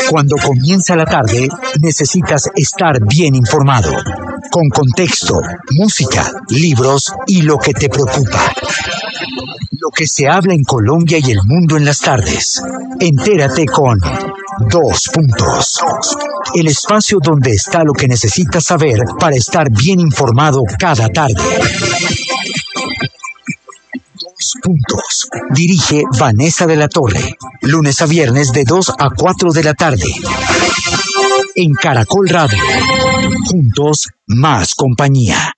Cuando comienza la tarde, necesitas estar bien informado, con contexto, música, libros y lo que te preocupa. Lo que se habla en Colombia y el mundo en las tardes. Entérate con Dos Puntos. El espacio donde está lo que necesitas saber para estar bien informado cada tarde. Dos Puntos. Dirige Vanessa de la Torre. Lunes a viernes de 2 a 4 de la tarde. En Caracol Radio. Juntos, más compañía.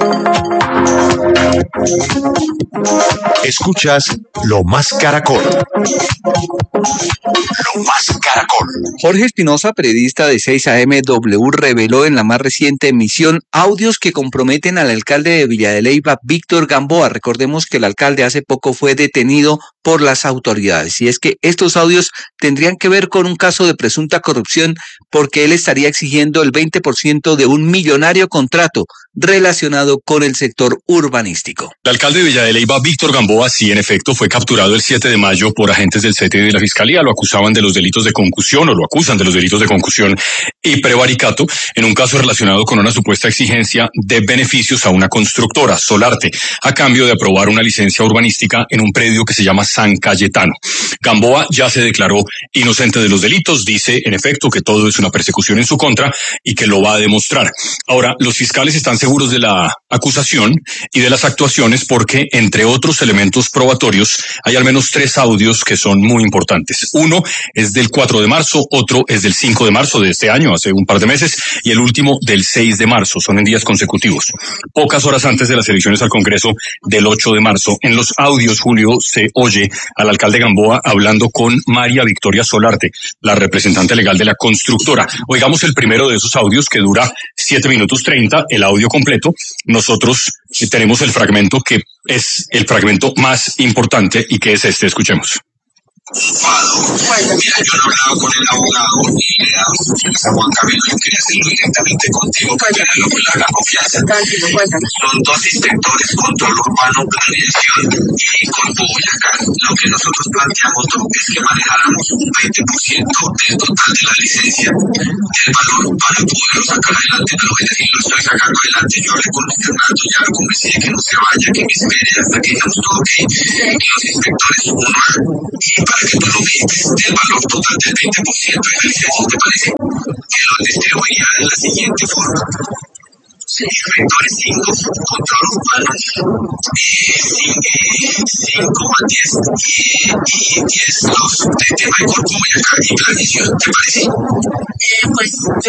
Escuchas Lo Más Caracol. Lo Más Caracol. Jorge Espinosa, periodista de 6 AM/W, reveló en la más reciente emisión audios que comprometen al alcalde de Villa de Leyva, Víctor Gamboa. Recordemos que el alcalde hace poco fue detenido por las autoridades. Y es que estos audios tendrían que ver con un caso de presunta corrupción porque él estaría exigiendo el 20% de un millonario contrato relacionado con el sector urbanístico. El alcalde de Villa de Leyva, Víctor Gamboa, sí, en efecto, fue capturado el 7 de mayo por agentes del CTI de la Fiscalía. Lo acusaban de los delitos de concusión, o lo acusan de los delitos de concusión y prevaricato, en un caso relacionado con una supuesta exigencia de beneficios a una constructora, Solarte, a cambio de aprobar una licencia urbanística en un predio que se llama San Cayetano. Gamboa ya se declaró inocente de los delitos, dice, en efecto, que todo es una persecución en su contra y que lo va a demostrar. Ahora, los fiscales están seguros de la acusación y de las actuaciones porque, entre otros elementos probatorios, hay al menos 3 audios que son muy importantes. Uno es del 4 de marzo, otro es del 5 de marzo de este año, hace un par de meses, y el último del 6 de marzo, son en días consecutivos. Pocas horas antes de las elecciones al Congreso del 8 de marzo, en los audios, Julio, se oye al alcalde Gamboa hablando con María Victoria Solarte, la representante legal de la constructora. Oigamos el primero de esos audios que dura 7 minutos 30, el audio completo. Nosotros tenemos el fragmento que es el fragmento más importante y que es este. Escuchemos. Mira, yo no he hablado con el abogado y le he dado instrucciones a Juan Camilo. Yo quería hacerlo directamente contigo para tenerlo con la confianza. Son 2 inspectores, control urbano, planeación y Corpo Boyacá. Lo que nosotros planteamos es que manejáramos un 20% del total de la licencia del valor para poderlo sacar adelante. Pero es decir, lo estoy sacando adelante. Yo hablé con Luis Fernando, ya lo convencí de que no se vaya, que me espere hasta que digamos todo ok. Y los inspectores, uno y para que tú lo vistes del valor total del 20% de la licencia, ¿te parece? Que lo distribuiría de la siguiente forma. Inspectores 5, control urbano, 5 más 10 y 10 los de tema de Corpo Boyacá y planeación, ¿te parece? Pues yo,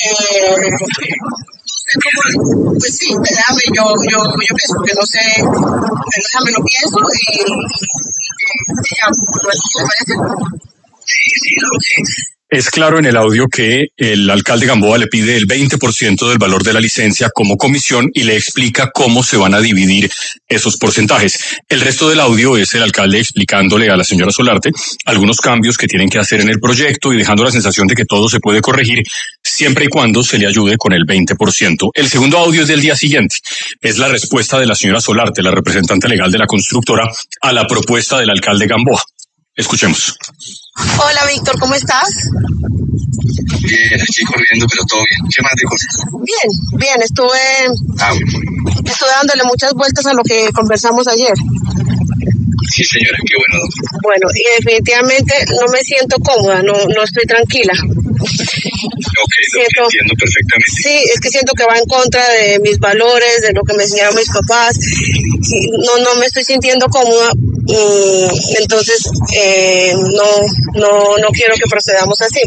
pues sí, déjame, yo pienso que no sé, déjame lo pienso y ya, pues, ¿me parece? Sí, lo que... Es claro en el audio que el alcalde Gamboa le pide el 20% del valor de la licencia como comisión y le explica cómo se van a dividir esos porcentajes. El resto del audio es el alcalde explicándole a la señora Solarte algunos cambios que tienen que hacer en el proyecto y dejando la sensación de que todo se puede corregir siempre y cuando se le ayude con el 20%. El segundo audio es del día siguiente. Es la respuesta de la señora Solarte, la representante legal de la constructora, a la propuesta del alcalde Gamboa. Escuchemos. Hola, Víctor, ¿cómo estás? Bien, estoy corriendo, pero todo bien. ¿Qué más de cosas? Bien, estuve dándole muchas vueltas a lo que conversamos ayer. Sí, señora, qué bueno. Bueno, y definitivamente no me siento cómoda, no estoy tranquila. Ok, lo entiendo perfectamente. Sí, es que siento que va en contra de mis valores, de lo que me enseñaron mis papás. No me estoy sintiendo cómoda. Entonces no quiero que procedamos así.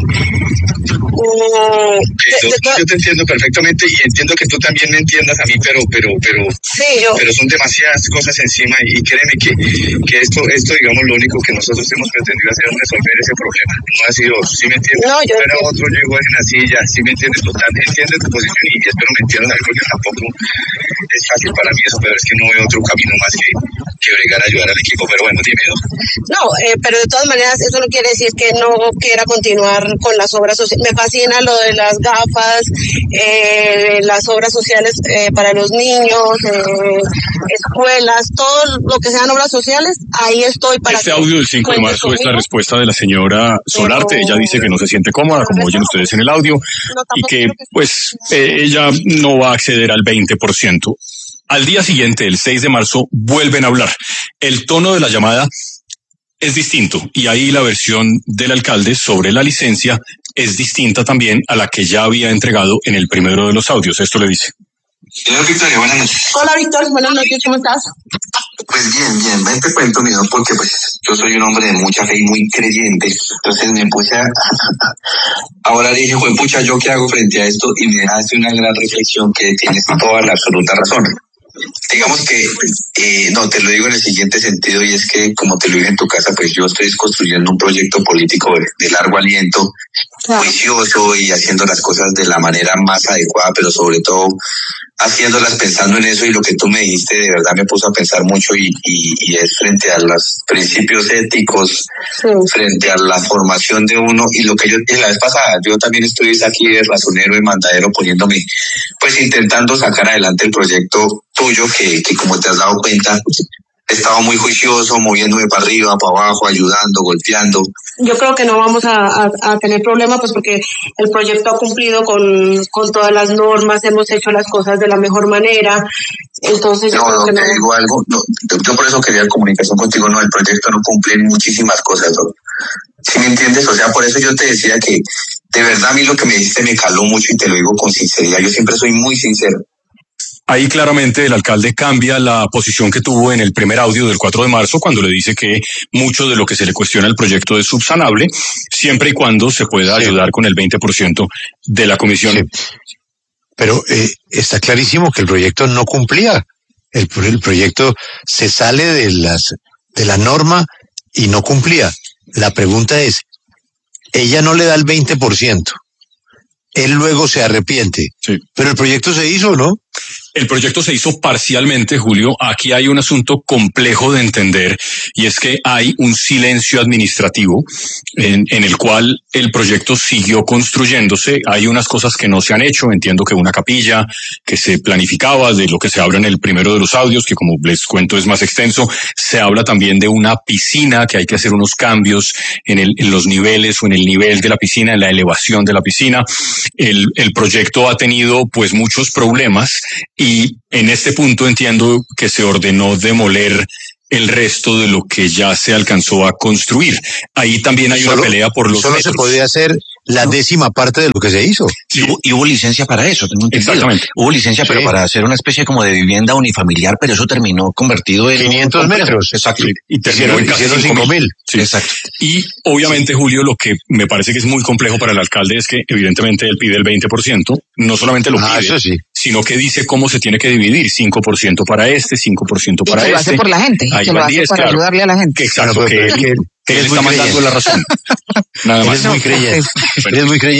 Yo te entiendo perfectamente y entiendo que tú también me entiendas a mí, pero son demasiadas cosas encima y créeme que esto digamos lo único que nosotros hemos pretendido hacer es resolver ese problema. No ha sido, ¿sí me entiendes? No, pero otro llegó en la silla, ¿sí me entiendes? Total, entiendes tu posición y espero me entiendas algo que tampoco es fácil para mí eso, pero es que no veo otro camino más que que obligar a ayudar al equipo, pero bueno, dime. No, pero de todas maneras eso no quiere decir que no quiera continuar con las obras sociales. Me fascina lo de las gafas, las obras sociales para los niños, escuelas, todo lo que sean obras sociales, ahí estoy para... Este audio del 5 de marzo es la respuesta de la señora Solarte. Ella dice que no se siente cómoda, como oyen ustedes en el audio, y que pues ella no va a acceder al 20%. Al día siguiente, el 6 de marzo, vuelven a hablar. El tono de la llamada es distinto y ahí la versión del alcalde sobre la licencia es distinta también a la que ya había entregado en el primero de los audios. Esto le dice. Señor Victoria, buenas noches. Hola Víctor, buenas noches, ¿cómo estás? Pues bien, ven te cuento, mijo, porque pues yo soy un hombre de mucha fe y muy creyente, entonces me puse ahora dije, pucha, ¿yo qué hago frente a esto? Y me dejaste una gran reflexión que tienes toda la absoluta razón. Digamos que, no, te lo digo en el siguiente sentido, y es que, como te lo dije en tu casa, pues yo estoy construyendo un proyecto político de largo aliento, juicioso y haciendo las cosas de la manera más adecuada, pero sobre todo haciéndolas pensando en eso, y lo que tú me dijiste de verdad me puso a pensar mucho, y es frente a los principios éticos, frente a la formación de uno, y lo que yo dije la vez pasada, yo también estoy aquí de razonero y mandadero poniéndome, pues intentando sacar adelante el proyecto tuyo, que como te has dado cuenta, he estado muy juicioso, moviéndome para arriba, para abajo, ayudando, golpeando. Yo creo que no vamos a tener problema, pues porque el proyecto ha cumplido con todas las normas, hemos hecho las cosas de la mejor manera, entonces yo creo que te digo algo, yo por eso quería comunicación contigo, el proyecto no cumple muchísimas cosas, ¿no? ¿Sí me entiendes? O sea, por eso yo te decía que de verdad a mí lo que me dijiste me caló mucho, y te lo digo con sinceridad, yo siempre soy muy sincero. Ahí claramente el alcalde cambia la posición que tuvo en el primer audio del 4 de marzo, cuando le dice que mucho de lo que se le cuestiona al proyecto es subsanable, siempre y cuando se pueda ayudar con el 20% de la comisión. Sí. Pero está clarísimo que el proyecto no cumplía. El proyecto se sale de la norma y no cumplía. La pregunta es, ella no le da el 20%. Él luego se arrepiente. Sí. Pero el proyecto se hizo, ¿no? El proyecto se hizo parcialmente, Julio. Aquí hay un asunto complejo de entender, y es que hay un silencio administrativo en el cual el proyecto siguió construyéndose. Hay unas cosas que no se han hecho. Entiendo que una capilla que se planificaba, de lo que se habla en el primero de los audios, que como les cuento es más extenso. Se habla también de una piscina, que hay que hacer unos cambios en los niveles o en el nivel de la piscina, en la elevación de la piscina. El proyecto ha tenido pues muchos problemas, y en este punto entiendo que se ordenó demoler el resto de lo que ya se alcanzó a construir. Ahí también hay una pelea por los metros. Solo se podía hacer la 10ª parte de lo que se hizo. Sí. Y hubo licencia para eso, tengo entendido. Exactamente. Hubo licencia, pero para hacer una especie como de vivienda unifamiliar, pero eso terminó convertido en 500 metros. Exacto. Y terminó en casi 5.000. Sí. Exacto. Y obviamente, Julio, lo que me parece que es muy complejo para el alcalde es que evidentemente él pide el 20%, no solamente lo pide, eso sí, sino que dice cómo se tiene que dividir, 5% para este, 5% para y que este. lo hace por la gente, Ahí que lo hace para ayudarle a la gente. Exacto, que él es está muy mandando la razón. Nada más. Él es muy creyente.